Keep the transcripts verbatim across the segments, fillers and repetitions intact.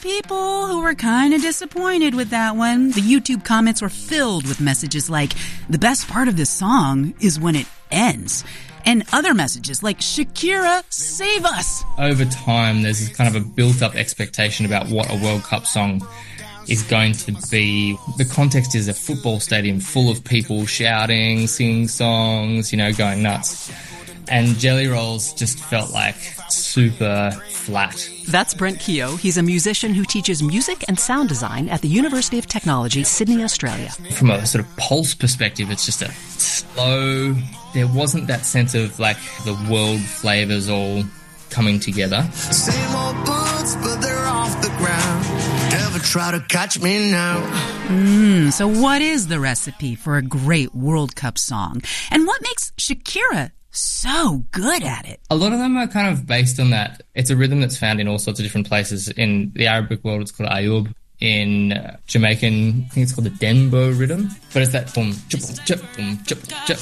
people who were kind of disappointed with that one. The YouTube comments were filled with messages like, the best part of this song is when it ends. And other messages like, Shakira, save us. Over time, there's kind of a built-up expectation about what a World Cup song is going to be. The context is a football stadium full of people shouting, singing songs, you know, going nuts. And Jelly Rolls just felt like super flat. That's Brent Keogh. He's a musician who teaches music and sound design at the University of Technology, Sydney, Australia. From a sort of pulse perspective, it's just a slow... There wasn't that sense of, like, the world flavours all coming together. Same old boots, but they're off the ground. Never try to catch me now. Mm, so what is the recipe for a great World Cup song? And what makes Shakira so good at it? A lot of them are kind of based on that. It's a rhythm that's found in all sorts of different places. In the Arabic world, it's called ayub. In uh, Jamaican, I think it's called the Dembo rhythm. But it's that boom, chup, chup, boom, chup, chup.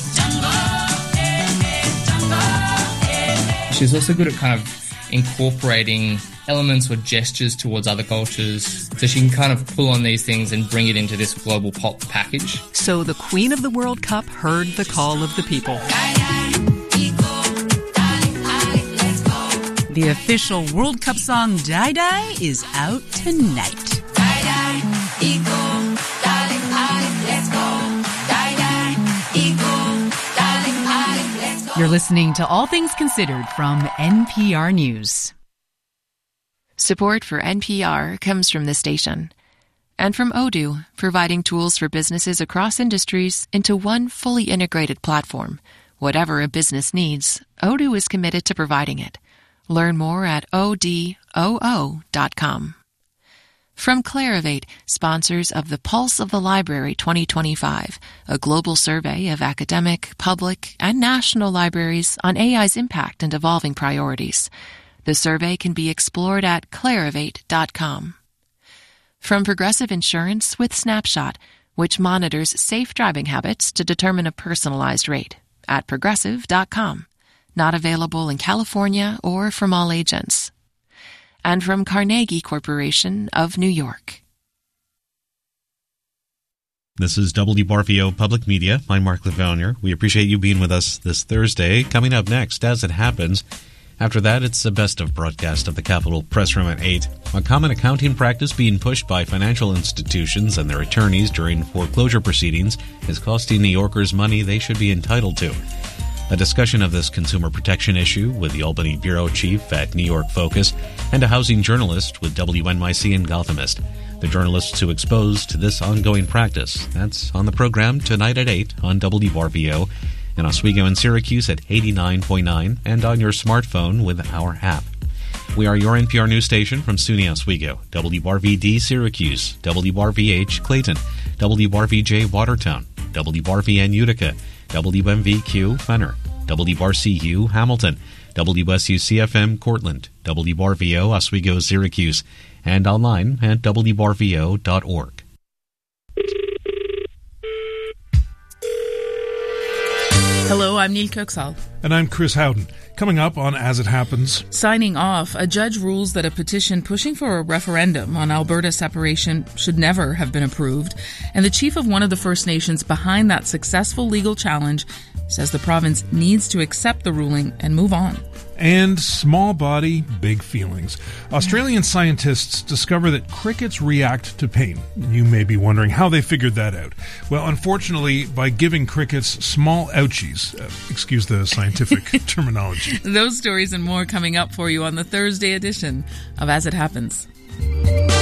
She's also good at kind of incorporating elements or gestures towards other cultures. So she can kind of pull on these things and bring it into this global pop package. So the Queen of the World Cup heard the call of the people. The official World Cup song Die Die is out tonight. You're listening to All Things Considered from N P R News. Support for N P R comes from this station and from Odoo, providing tools for businesses across industries into one fully integrated platform. Whatever a business needs, Odoo is committed to providing it. Learn more at O D O O dot com. From Clarivate, sponsors of the Pulse of the Library twenty twenty-five, a global survey of academic, public, and national libraries on A I's impact and evolving priorities. The survey can be explored at clarivate dot com. From Progressive Insurance with Snapshot, which monitors safe driving habits to determine a personalized rate, at progressive dot com. Not available in California or from all agents. And from Carnegie Corporation of New York. This is W R V O Public Media. I'm Mark Levonier. We appreciate you being with us this Thursday. Coming up next, As It Happens. After that, it's a best of broadcast of the Capitol Press Room at eight. A common accounting practice being pushed by financial institutions and their attorneys during foreclosure proceedings is costing New Yorkers money they should be entitled to. A discussion of this consumer protection issue with the Albany bureau chief at New York Focus and a housing journalist with W N Y C and Gothamist. The journalists who exposed this ongoing practice. That's on the program tonight at eight on W R V O, in Oswego and Syracuse at eighty-nine point nine, and on your smartphone with our app. We are your N P R news station from SUNY Oswego, W R V D Syracuse, W R V H Clayton, W R V J Watertown, W R V N Utica, W M V Q Fenner, W R C U Hamilton, W S U C F M Cortland, W R V O Oswego Syracuse, and online at W R V O dot org. Hello, I'm Neil Kirksall. And I'm Chris Howden. Coming up on As It Happens. Signing off, a judge rules that a petition pushing for a referendum on Alberta separation should never have been approved, and the chief of one of the First Nations behind that successful legal challenge says the province needs to accept the ruling and move on. And small body, big feelings. Australian scientists discover that crickets react to pain. You may be wondering how they figured that out. Well, unfortunately, by giving crickets small ouchies. Uh, excuse the scientific terminology. Those stories and more coming up for you on the Thursday edition of As It Happens.